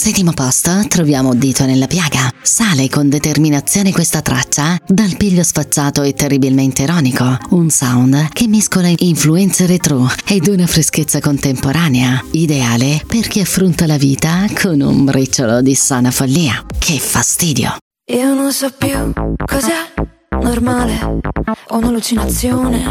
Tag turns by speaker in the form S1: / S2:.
S1: settimo posto troviamo Dito nella piaga. Sale con determinazione questa traccia dal piglio sfacciato e terribilmente ironico, un sound che mescola influenze retro ed una freschezza contemporanea, ideale per chi affronta la vita con un briciolo di sana follia. Che fastidio!
S2: Io non so più cos'è normale o un'allucinazione,